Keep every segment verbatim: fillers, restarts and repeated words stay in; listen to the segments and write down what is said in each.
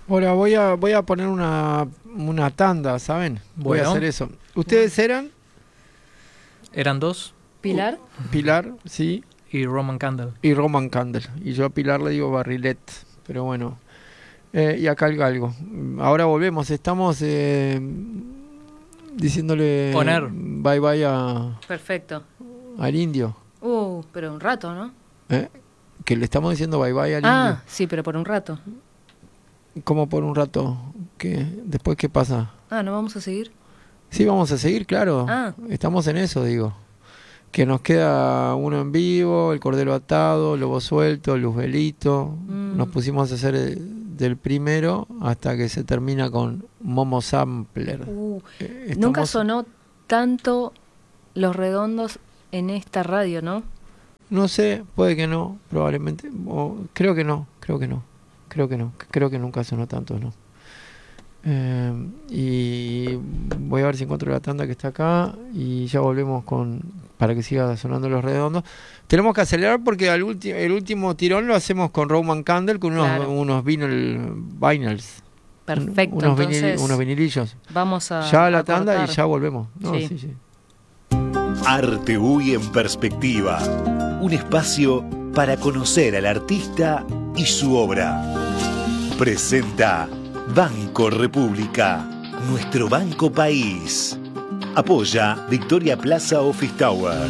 Ahora voy a voy a poner una, una tanda, ¿saben? Voy Bueno. a hacer eso. ¿Ustedes eran? Eran dos ¿Pilar? Pilar, sí, y Roman Candle. y Roman Candle. Y yo a Pilar le digo Barrilet, pero bueno. Eh, y acá el galgo. Ahora volvemos, estamos eh, diciéndole Poner. bye bye a, Perfecto. al indio. Uh, pero un rato, ¿no? ¿Eh? Que le estamos diciendo bye bye al Ah, sí, pero por un rato. indio. ¿Cómo por un rato? ¿Qué? ¿Después qué pasa? Ah, ¿no vamos a seguir? Sí, vamos a seguir, claro. Ah. Estamos en eso, digo. Que nos queda uno en vivo, el cordero atado, lobo suelto, Luzbelito. Mm. Nos pusimos a hacer el- del primero hasta que se termina con Momo Sampler. Uh, Eh, nunca estamos- sonó tanto Los Redondos en esta radio, ¿no? No sé, puede que no, probablemente. O, creo que no, creo que no. Creo que no, creo que nunca sonó tanto, ¿no? Eh, y voy a ver si encuentro la tanda que está acá y ya volvemos con para que siga sonando Los Redondos. Tenemos que acelerar porque al ulti- el último tirón lo hacemos con Roman Candle con unos, Claro. unos vinyl, vinyls. Perfecto, unos, vinil- entonces unos vinilillos. vamos a Ya a la a tanda y cortar. ya volvemos. No, Sí. sí, sí. Arte U Y en perspectiva. Un espacio para conocer al artista y su obra. Presenta Banco República, nuestro banco país. Apoya Victoria Plaza Office Tower.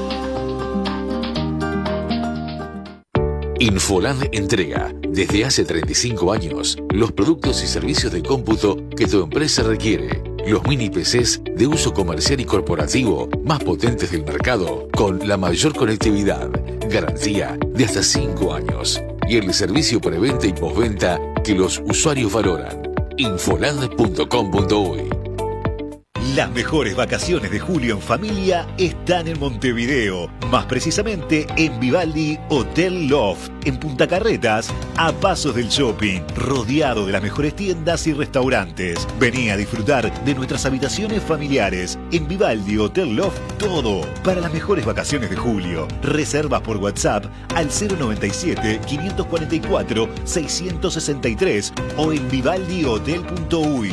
Infoland entrega, desde hace treinta y cinco años, los productos y servicios de cómputo que tu empresa requiere. Los mini P Cs de uso comercial y corporativo más potentes del mercado, con la mayor conectividad, garantía de hasta cinco años y el servicio preventa y postventa que los usuarios valoran. infoland punto com punto uy. Las mejores vacaciones de julio en familia están en Montevideo, más precisamente en Vivaldi Hotel Loft, en Punta Carretas, a pasos del shopping, rodeado de las mejores tiendas y restaurantes. Vení a disfrutar de nuestras habitaciones familiares. En Vivaldi Hotel Loft, todo para las mejores vacaciones de julio. Reservas por WhatsApp al cero noventa y siete, quinientos cuarenta y cuatro, seiscientos sesenta y tres o en vivaldi hotel punto uy.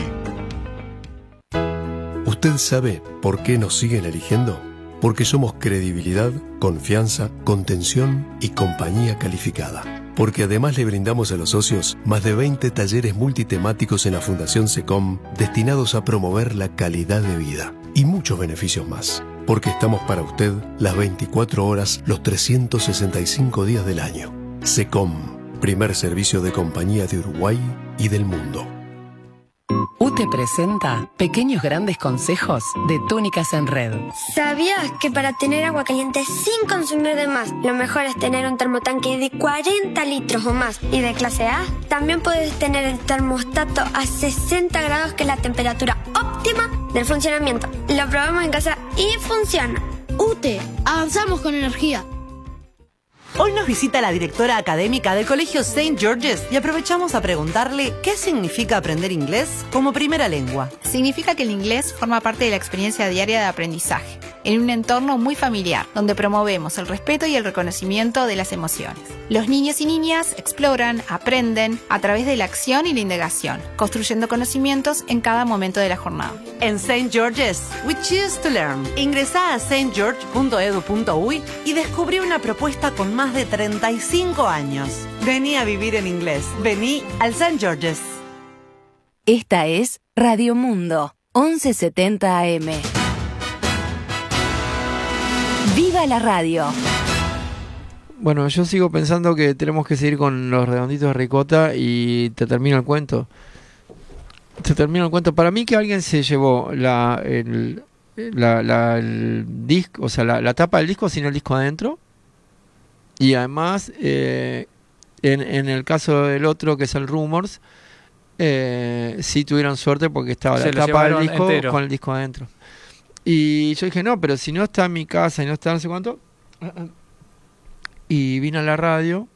¿Usted sabe por qué nos siguen eligiendo? Porque somos credibilidad, confianza, contención y compañía calificada. Porque además le brindamos a los socios más de veinte talleres multitemáticos en la Fundación SECOM destinados a promover la calidad de vida y muchos beneficios más. Porque estamos para usted las veinticuatro horas, los trescientos sesenta y cinco días del año. SECOM, primer servicio de compañía de Uruguay y del mundo. U T E presenta Pequeños Grandes Consejos de Túnicas en Red. ¿Sabías que para tener agua caliente sin consumir de más, lo mejor es tener un termotanque de cuarenta litros o más y de clase A? También puedes tener el termostato a sesenta grados, que es la temperatura óptima del funcionamiento. Lo probamos en casa y funciona. U T E, avanzamos con energía. Hoy nos visita la directora académica del Colegio Saint George's y aprovechamos a preguntarle qué significa aprender inglés como primera lengua. Significa que el inglés forma parte de la experiencia diaria de aprendizaje, en un entorno muy familiar, donde promovemos el respeto y el reconocimiento de las emociones. Los niños y niñas exploran, aprenden a través de la acción y la indagación, construyendo conocimientos en cada momento de la jornada. En Saint George's, we choose to learn. Ingresá a saint george punto edu punto uy y descubrí una propuesta con más de treinta y cinco años. Vení a vivir en inglés. Vení al Saint George's. Esta es Radio Mundo, once setenta A M. ¡Viva la radio! Bueno, yo sigo pensando que tenemos que seguir con los redonditos de ricota y te termino el cuento. Te termino el cuento. Para mí que alguien se llevó la el, la, la, el disco, o sea, la, la tapa del disco sin el disco adentro. Y además, eh, en, en el caso del otro, que es el Rumors, eh, sí tuvieron suerte porque estaba Se la lo tapa del llevaron disco entero. con el disco adentro. Y yo dije, no, pero si no está en mi casa y no está no sé cuánto. Y vine a la radio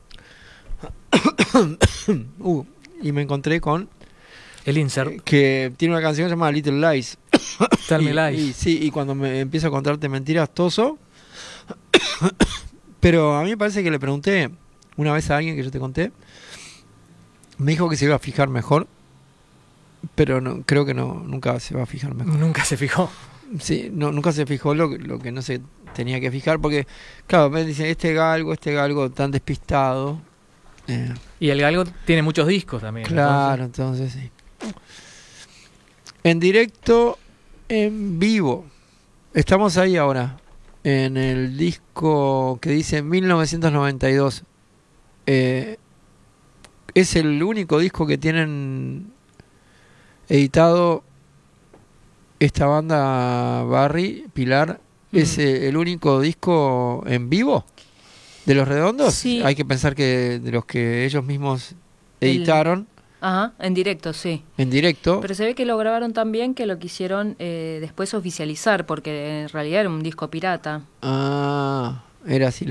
uh, y me encontré con el insert eh, que tiene una canción llamada Little Lies. Tell Me y, Lies. y, sí, y cuando me empiezo a contarte mentiras, toso. Pero a mí me parece que le pregunté una vez a alguien que yo te conté Me dijo que se iba a fijar mejor, pero no, creo que no, nunca se va a fijar mejor. Nunca se fijó. Sí, no, nunca se fijó lo, lo que no se tenía que fijar, porque, claro, me dicen, este galgo, este galgo tan despistado. Eh, Y el galgo tiene muchos discos también. claro, entonces, entonces sí. En directo, en vivo. Estamos ahí ahora, en el disco que dice mil novecientos noventa y dos. Eh, es el único disco que tienen editado esta banda Barry, Pilar. Mm. Es eh, el único disco en vivo de Los Redondos. Sí. Hay que pensar que de los que ellos mismos editaron Ajá, en directo, sí. en directo. Pero se ve que lo grabaron tan bien que lo quisieron eh, después oficializar, porque en realidad era un disco pirata. Ah, era así.